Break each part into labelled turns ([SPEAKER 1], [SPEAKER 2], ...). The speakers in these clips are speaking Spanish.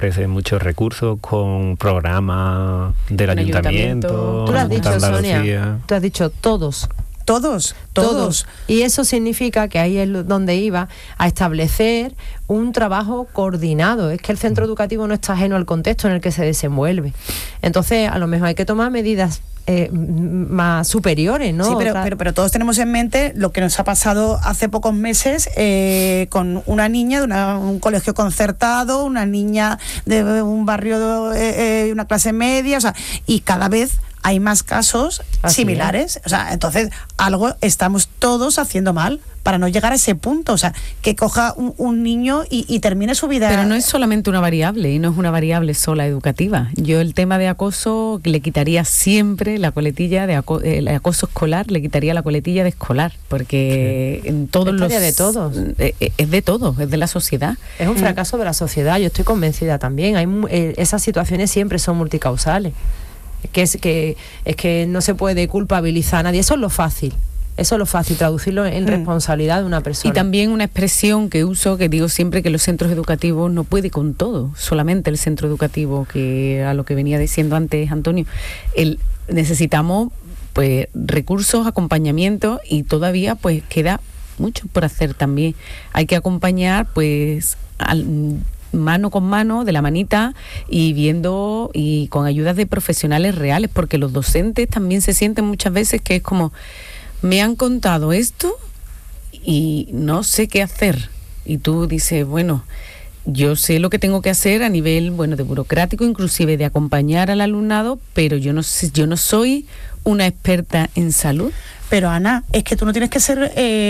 [SPEAKER 1] ofrece muchos recursos con programas del ayuntamiento.
[SPEAKER 2] Tú lo has dicho, Sonia, tú has dicho todos.
[SPEAKER 3] Todos.
[SPEAKER 2] Y eso significa que ahí es donde iba, a establecer un trabajo coordinado. Es que el centro educativo no está ajeno al contexto en el que se desenvuelve. Entonces, a lo mejor hay que tomar medidas más superiores, ¿no?
[SPEAKER 3] Sí, pero todos tenemos en mente lo que nos ha pasado hace pocos meses con una niña de un colegio concertado, una niña de un barrio de una clase media, o sea, y cada vez hay más casos similares. O sea, entonces algo estamos todos haciendo mal para no llegar a ese punto. O sea, que coja un niño y termine su vida.
[SPEAKER 4] Pero no es solamente una variable, y no es una variable sola educativa. Yo el tema de acoso le quitaría siempre la coletilla el acoso escolar, le quitaría la coletilla de escolar, porque en todos los...
[SPEAKER 2] de todos.
[SPEAKER 4] Es de todos, es de la sociedad.
[SPEAKER 2] Es un fracaso de la sociedad, yo estoy convencida también. Esas situaciones siempre son multicausales. Es que no se puede culpabilizar a nadie. Eso es lo fácil, traducirlo en responsabilidad de una persona.
[SPEAKER 4] Y también una expresión que uso, que digo siempre, que los centros educativos no puede con todo, solamente el centro educativo, que a lo que venía diciendo antes Antonio, necesitamos pues recursos, acompañamiento, y todavía pues queda mucho por hacer también. Hay que acompañar pues mano con mano, de la manita, y viendo, y con ayudas de profesionales reales, porque los docentes también se sienten muchas veces que es como, me han contado esto y no sé qué hacer, y tú dices, bueno, yo sé lo que tengo que hacer a nivel, de burocrático, inclusive de acompañar al alumnado, pero yo no soy una experta en salud.
[SPEAKER 3] Pero Ana, es que tú no tienes que ser,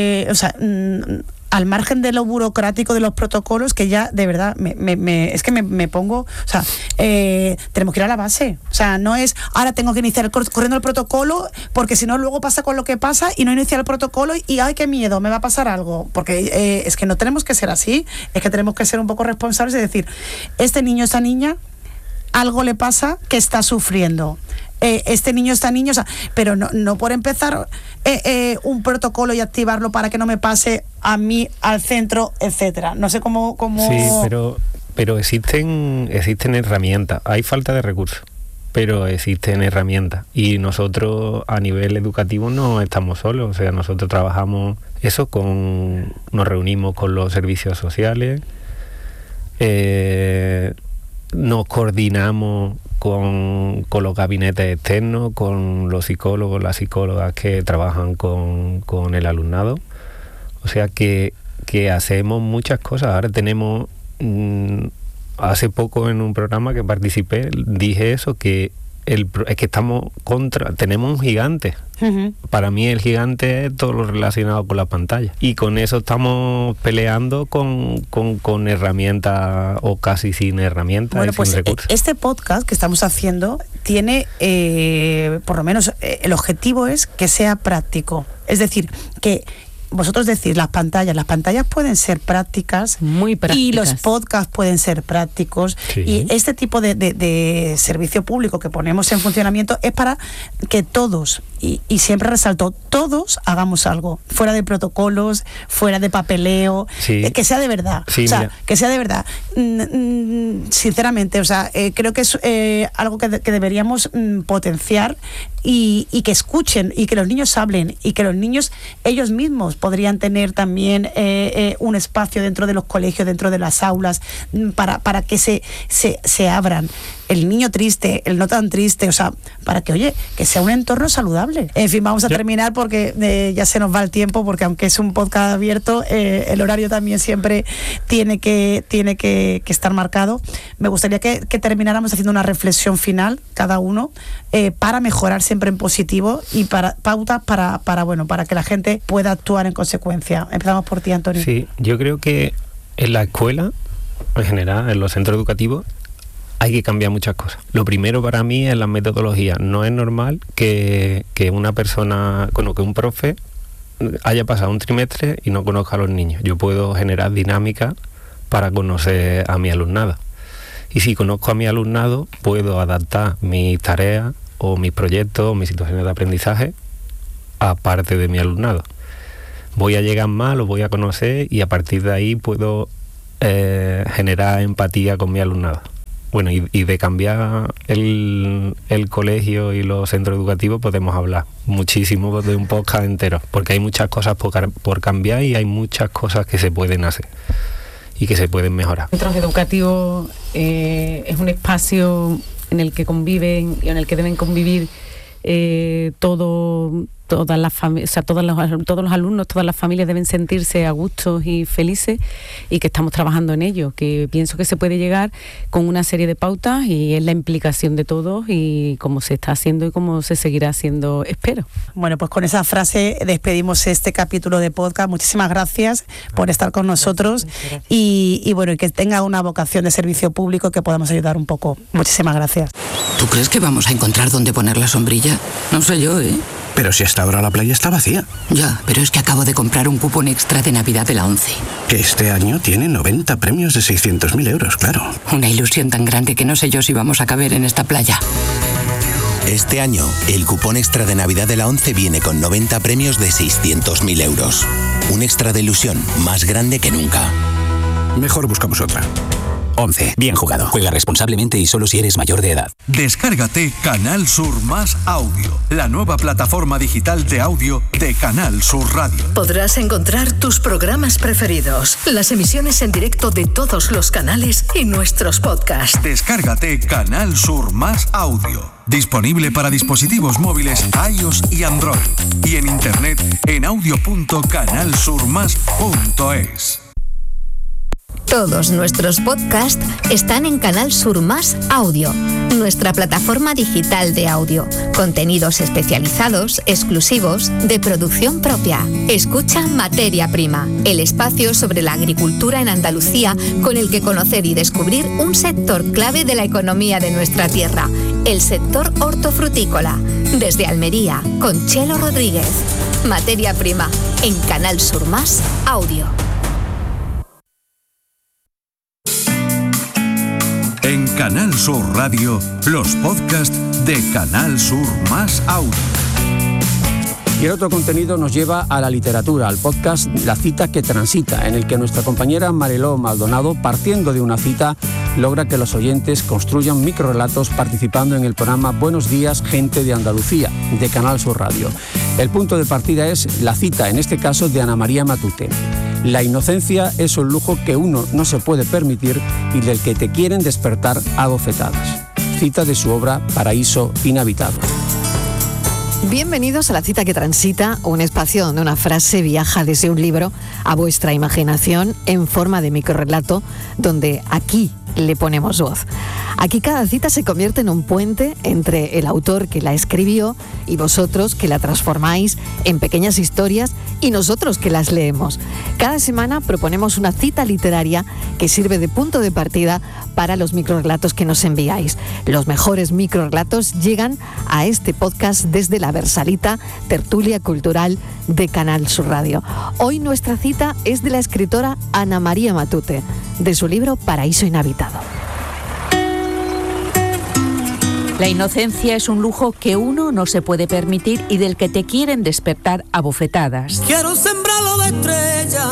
[SPEAKER 3] al margen de lo burocrático de los protocolos, que ya de verdad me pongo, o sea, tenemos que ir a la base. O sea, no es ahora tengo que iniciar corriendo el protocolo, porque si no luego pasa con lo que pasa y no iniciar el protocolo y ay, qué miedo, me va a pasar algo. Porque es que no tenemos que ser así, es que tenemos que ser un poco responsables y decir, este niño, esta niña, algo le pasa que está sufriendo. Este niño, esta niña, o sea, pero no por empezar un protocolo y activarlo para que no me pase a mí, al centro, etcétera. No sé cómo...
[SPEAKER 1] Sí, pero existen herramientas. Hay falta de recursos, pero existen herramientas. Y nosotros a nivel educativo no estamos solos. O sea, nosotros trabajamos nos reunimos con los servicios sociales, nos coordinamos con los gabinetes externos, con los psicólogos, las psicólogas que trabajan con el alumnado. O sea que hacemos muchas cosas. Ahora tenemos, hace poco en un programa que participé, dije eso, que es que tenemos un gigante. Uh-huh. Para mí el gigante es todo lo relacionado con la pantalla, y con eso estamos peleando con herramientas, o casi sin herramientas.
[SPEAKER 3] Bueno, pues
[SPEAKER 1] sin recursos.
[SPEAKER 3] Este podcast que estamos haciendo tiene, por lo menos el objetivo es que sea práctico, es decir, que vosotros decís las pantallas pueden ser prácticas,
[SPEAKER 4] muy prácticas,
[SPEAKER 3] y los podcasts pueden ser prácticos, sí. Y este tipo de servicio público que ponemos en funcionamiento es para que todos, y siempre resalto, todos hagamos algo, fuera de protocolos, fuera de papeleo, sí. Que sea de verdad, sí, o sea, que sea de verdad. Sinceramente, o sea, creo que es algo que deberíamos potenciar, y que escuchen, y que los niños hablen, y que los niños ellos mismos podrían tener también un espacio dentro de los colegios, dentro de las aulas, para que se abran. El niño triste, el no tan triste, o sea, para que, que sea un entorno saludable. En fin, vamos a terminar porque ya se nos va el tiempo, porque aunque es un podcast abierto, el horario también siempre tiene que estar marcado. Me gustaría que termináramos haciendo una reflexión final, cada uno, para mejorar siempre en positivo, y para pautas para que la gente pueda actuar en consecuencia. Empezamos por ti, Antonio.
[SPEAKER 1] Sí, yo creo que en la escuela, en general, en los centros educativos, hay que cambiar muchas cosas. Lo primero para mí es la metodología. No es normal que una persona, que un profe haya pasado un trimestre y no conozca a los niños. Yo puedo generar dinámicas para conocer a mi alumnado. Y si conozco a mi alumnado, puedo adaptar mis tareas o mis proyectos o mis situaciones de aprendizaje a parte de mi alumnado. Voy a llegar más, lo voy a conocer, y a partir de ahí puedo generar empatía con mi alumnado. bueno, y de cambiar el colegio y los centros educativos podemos hablar muchísimo de un podcast entero, porque hay muchas cosas por cambiar y hay muchas cosas que se pueden hacer y que se pueden mejorar.
[SPEAKER 4] Centros educativos es un espacio en el que conviven y en el que deben convivir todas las familias, o sea, todos los alumnos, todas las familias deben sentirse a gusto y felices, y que estamos trabajando en ello, que pienso que se puede llegar con una serie de pautas y es la implicación de todos y cómo se está haciendo y cómo se seguirá haciendo, espero.
[SPEAKER 3] Bueno, pues con esa frase despedimos este capítulo de podcast. Muchísimas gracias por estar con nosotros y bueno, y que tenga una vocación de servicio público, que podamos ayudar un poco. Muchísimas gracias.
[SPEAKER 5] ¿Tú crees que vamos a encontrar dónde poner la sombrilla? No sé yo, ¿eh?
[SPEAKER 6] Pero si hasta ahora la playa está vacía.
[SPEAKER 5] Ya, pero es que acabo de comprar un cupón extra de Navidad de la ONCE.
[SPEAKER 6] Que este año tiene 90 premios de 600.000 euros, claro.
[SPEAKER 5] Una ilusión tan grande que no sé yo si vamos a caber en esta playa.
[SPEAKER 7] Este año, el cupón extra de Navidad de la ONCE viene con 90 premios de 600.000 euros. Un extra de ilusión más grande que nunca.
[SPEAKER 6] Mejor buscamos otra.
[SPEAKER 8] ONCE. Bien jugado. Juega responsablemente y solo si eres mayor de edad.
[SPEAKER 9] Descárgate Canal Sur Más Audio, la nueva plataforma digital de audio de Canal Sur Radio.
[SPEAKER 10] Podrás encontrar tus programas preferidos, las emisiones en directo de todos los canales y nuestros podcasts.
[SPEAKER 9] Descárgate Canal Sur Más Audio. Disponible para dispositivos móviles iOS y Android. Y en internet en audio.canalsurmas.es.
[SPEAKER 11] Todos nuestros podcasts están en Canal Sur Más Audio, nuestra plataforma digital de audio. Contenidos especializados, exclusivos, de producción propia. Escucha Materia Prima, el espacio sobre la agricultura en Andalucía, con el que conocer y descubrir un sector clave de la economía de nuestra tierra, el sector hortofrutícola. Desde Almería, con Chelo Rodríguez. Materia Prima, en Canal Sur Más Audio.
[SPEAKER 9] En Canal Sur Radio, los podcasts de Canal Sur Más Audio.
[SPEAKER 12] Y el otro contenido nos lleva a la literatura, al podcast La Cita que Transita, en el que nuestra compañera Mariló Maldonado, partiendo de una cita, logra que los oyentes construyan microrelatos participando en el programa Buenos Días, Gente de Andalucía, de Canal Sur Radio. El punto de partida es la cita, en este caso de Ana María Matute. La inocencia es un lujo que uno no se puede permitir y del que te quieren despertar a bofetadas. Cita de su obra Paraíso Inhabitado.
[SPEAKER 13] Bienvenidos a La Cita que Transita, un espacio donde una frase viaja desde un libro a vuestra imaginación en forma de microrrelato, donde aquí le ponemos voz. Aquí cada cita se convierte en un puente entre el autor que la escribió y vosotros que la transformáis en pequeñas historias y nosotros que las leemos. Cada semana proponemos una cita literaria que sirve de punto de partida para los microrrelatos que nos enviáis. Los mejores microrrelatos llegan a este podcast desde la Versalita, tertulia cultural de Canal Sur Radio. Hoy nuestra cita es de la escritora Ana María Matute, de su libro Paraíso Inhabitado.
[SPEAKER 14] La inocencia es un lujo que uno no se puede permitir y del que te quieren despertar a bofetadas.
[SPEAKER 15] Quiero sembrarlo de estrellas.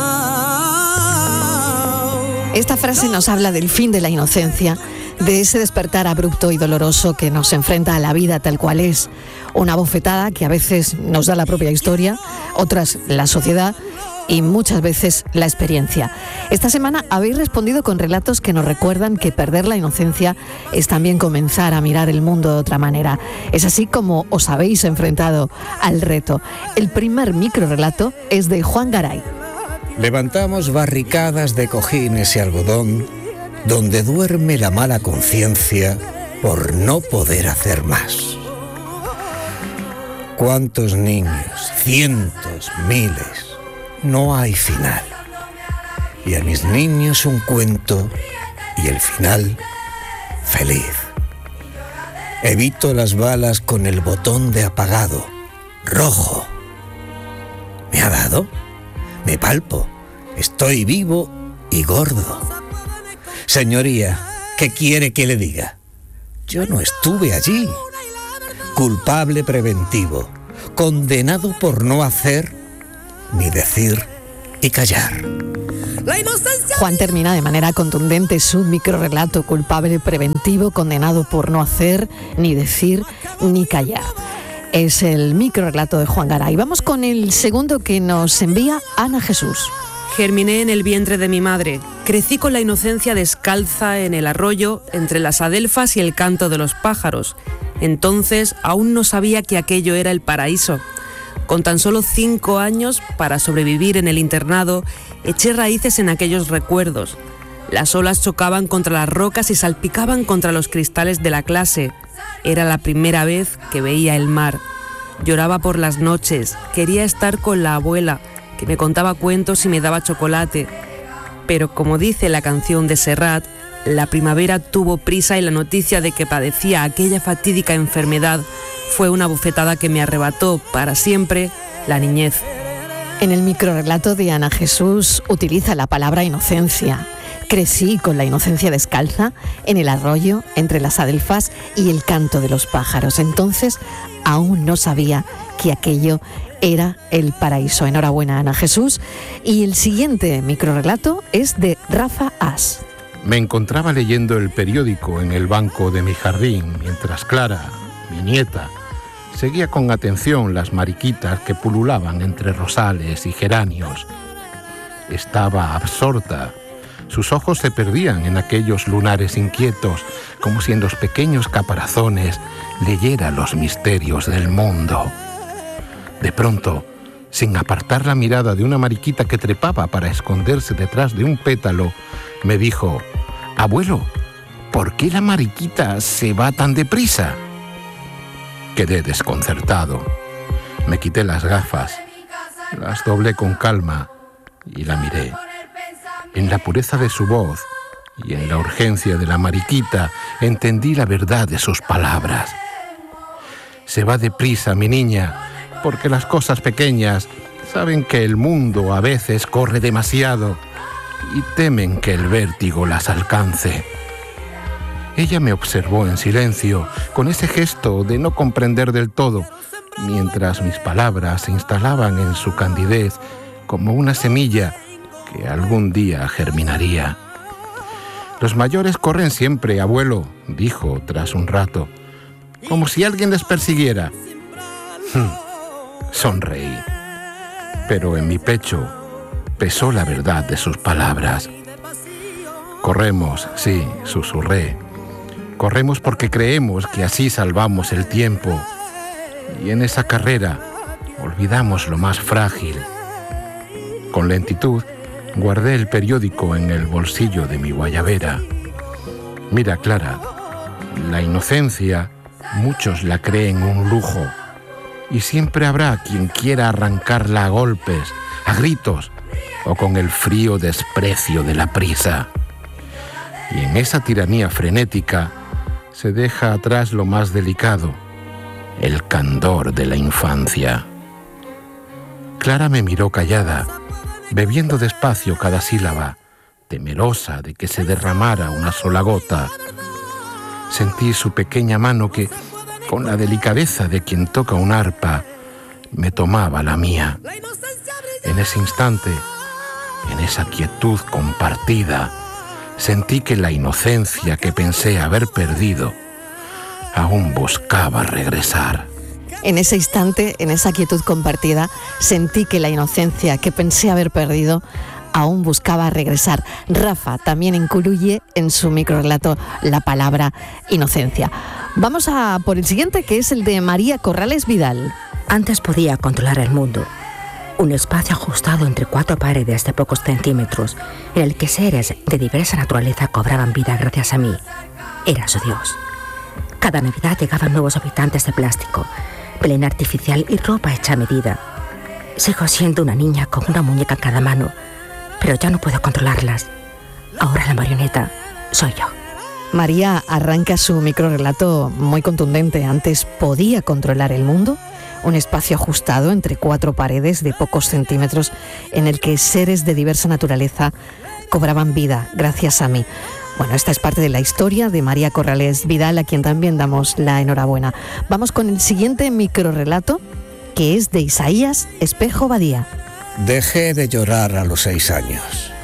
[SPEAKER 13] Esta frase nos habla del fin de la inocencia, de ese despertar abrupto y doloroso que nos enfrenta a la vida tal cual es. Una bofetada que a veces nos da la propia historia, otras la sociedad y muchas veces la experiencia. Esta semana habéis respondido con relatos que nos recuerdan que perder la inocencia es también comenzar a mirar el mundo de otra manera. Es así como os habéis enfrentado al reto. El primer microrelato es de Juan Garay.
[SPEAKER 16] Levantamos barricadas de cojines y algodón donde duerme la mala conciencia por no poder hacer más. ¿Cuántos niños? Cientos, miles. No hay final. Y a mis niños un cuento y el final feliz. Evito las balas con el botón de apagado, rojo. ¿Me ha dado? Me palpo. Estoy vivo y gordo. Señoría, ¿qué quiere que le diga? Yo no estuve allí. Culpable preventivo, condenado por no hacer ni decir y callar.
[SPEAKER 13] Juan termina de manera contundente su microrrelato: culpable preventivo, condenado por no hacer, ni decir, ni callar. Es el microrrelato de Juan Garay. Vamos con el segundo que nos envía Ana Jesús.
[SPEAKER 17] Germiné en el vientre de mi madre. Crecí con la inocencia descalza en el arroyo, entre las adelfas y el canto de los pájaros. Entonces aún no sabía que aquello era el paraíso. Con tan solo 5 años, para sobrevivir en el internado, eché raíces en aquellos recuerdos. Las olas chocaban contra las rocas y salpicaban contra los cristales de la clase. Era la primera vez que veía el mar. Lloraba por las noches, quería estar con la abuela, que me contaba cuentos y me daba chocolate. Pero como dice la canción de Serrat, la primavera tuvo prisa y la noticia de que padecía aquella fatídica enfermedad fue una bofetada que me arrebató para siempre la niñez.
[SPEAKER 13] En el microrrelato de Ana Jesús utiliza la palabra inocencia. Crecí con la inocencia descalza en el arroyo, entre las adelfas y el canto de los pájaros. Entonces aún no sabía que aquello era el paraíso. Enhorabuena, Ana Jesús. Y el siguiente microrrelato es de Rafa As.
[SPEAKER 18] Me encontraba leyendo el periódico en el banco de mi jardín, mientras Clara, mi nieta, seguía con atención las mariquitas que pululaban entre rosales y geranios. Estaba absorta. Sus ojos se perdían en aquellos lunares inquietos, como si en los pequeños caparazones leyera los misterios del mundo. De pronto, sin apartar la mirada de una mariquita que trepaba para esconderse detrás de un pétalo, me dijo: «Abuelo, ¿por qué la mariquita se va tan deprisa?». Quedé desconcertado. Me quité las gafas, las doblé con calma y la miré. En la pureza de su voz y en la urgencia de la mariquita entendí la verdad de sus palabras. Se va deprisa, mi niña, porque las cosas pequeñas saben que el mundo a veces corre demasiado y temen que el vértigo las alcance. Ella me observó en silencio, con ese gesto de no comprender del todo, mientras mis palabras se instalaban en su candidez como una semilla que algún día germinaría. «Los mayores corren siempre, abuelo», dijo tras un rato, como si alguien les persiguiera. Sonreí, pero en mi pecho pesó la verdad de sus palabras. «Corremos, sí», susurré. «Corremos porque creemos que así salvamos el tiempo. Y en esa carrera olvidamos lo más frágil». Con lentitud guardé el periódico en el bolsillo de mi guayabera. «Mira, Clara, la inocencia muchos la creen un lujo. Y siempre habrá quien quiera arrancarla a golpes, a gritos o con el frío desprecio de la prisa. Y en esa tiranía frenética se deja atrás lo más delicado, el candor de la infancia». Clara me miró callada, bebiendo despacio cada sílaba, temerosa de que se derramara una sola gota. Sentí su pequeña mano que, con la delicadeza de quien toca un arpa, me tomaba la mía. En ese instante, en esa quietud compartida, sentí que la inocencia que pensé haber perdido aún buscaba regresar.
[SPEAKER 13] En ese instante, en esa quietud compartida, sentí que la inocencia que pensé haber perdido aún buscaba regresar. Rafa también incluye en su microrrelato la palabra inocencia. Vamos a por el siguiente, que es el de María Corrales Vidal.
[SPEAKER 19] Antes podía controlar el mundo. Un espacio ajustado entre 4 paredes de pocos centímetros, en el que seres de diversa naturaleza cobraban vida gracias a mí. Era su Dios. Cada Navidad llegaban nuevos habitantes de plástico, Belén artificial y ropa hecha a medida. Sigo siendo una niña con una muñeca en cada mano, pero ya no puedo controlarlas. Ahora la marioneta soy yo.
[SPEAKER 13] María arranca su microrrelato muy contundente. Antes podía controlar el mundo, un espacio ajustado entre 4 paredes de pocos centímetros en el que seres de diversa naturaleza cobraban vida gracias a mí. Bueno, esta es parte de la historia de María Corrales Vidal, a quien también damos la enhorabuena. Vamos con el siguiente microrrelato, que es de Isaías Espejo Badía.
[SPEAKER 16] Dejé de llorar a los 6 años.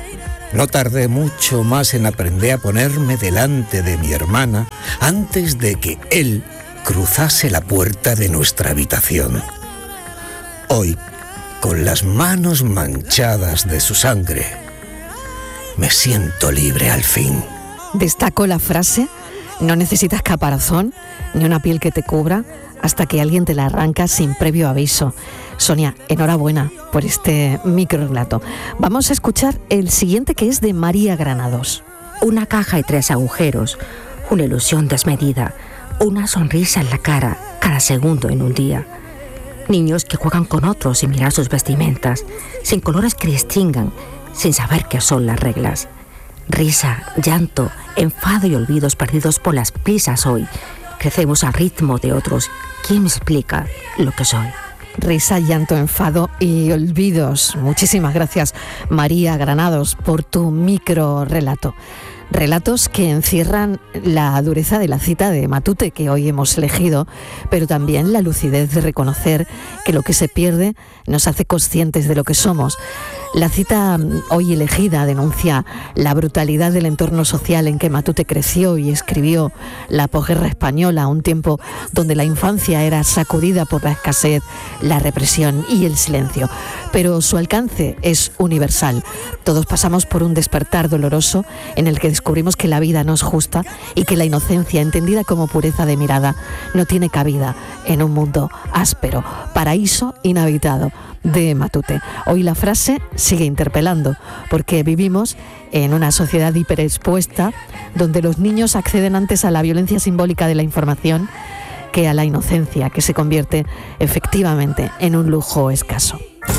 [SPEAKER 16] No tardé mucho más en aprender a ponerme delante de mi hermana antes de que él cruzase la puerta de nuestra habitación. Hoy, con las manos manchadas de su sangre, me siento libre al fin.
[SPEAKER 13] Destaco la frase: no necesitas caparazón ni una piel que te cubra hasta que alguien te la arranca sin previo aviso. Sonia, enhorabuena por este microrelato. Vamos a escuchar el siguiente, que es de María Granados.
[SPEAKER 19] Una caja y 3 agujeros, una ilusión desmedida, una sonrisa en la cara cada segundo en un día. Niños que juegan con otros sin mirar sus vestimentas, sin colores que distingan, sin saber qué son las reglas. Risa, llanto, enfado y olvidos perdidos por las prisas hoy. Crecemos al ritmo de otros. ¿Quién me explica lo que soy?
[SPEAKER 13] Risa, llanto, enfado y olvidos. Muchísimas gracias, María Granados, por tu microrelato. Relatos que encierran la dureza de la cita de Matute que hoy hemos elegido, pero también la lucidez de reconocer que lo que se pierde nos hace conscientes de lo que somos. La cita hoy elegida denuncia la brutalidad del entorno social en que Matute creció y escribió la posguerra española, un tiempo donde la infancia era sacudida por la escasez, la represión y el silencio. Pero su alcance es universal. Todos pasamos por un despertar doloroso en el que descubrimos que la vida no es justa y que la inocencia, entendida como pureza de mirada, no tiene cabida en un mundo áspero. Paraíso inhabitado, de Matute. Hoy la frase sigue interpelando, porque vivimos en una sociedad hiperexpuesta donde los niños acceden antes a la violencia simbólica de la información que a la inocencia, que se convierte efectivamente en un lujo escaso.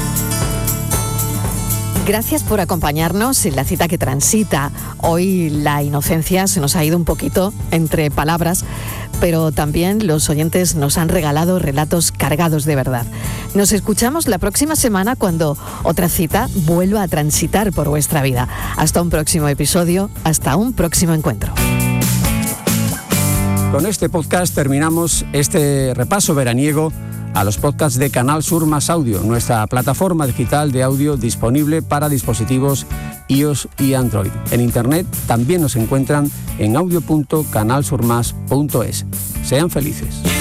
[SPEAKER 13] Gracias por acompañarnos en la cita que transita. Hoy la inocencia se nos ha ido un poquito entre palabras, pero también los oyentes nos han regalado relatos cargados de verdad. Nos escuchamos la próxima semana cuando otra cita vuelva a transitar por vuestra vida. Hasta un próximo episodio, hasta un próximo encuentro.
[SPEAKER 12] Con este podcast terminamos este repaso veraniego a los podcasts de Canal Sur Más Audio, nuestra plataforma digital de audio disponible para dispositivos iOS y Android. En Internet también nos encuentran en audio.canalsurmas.es. Sean felices.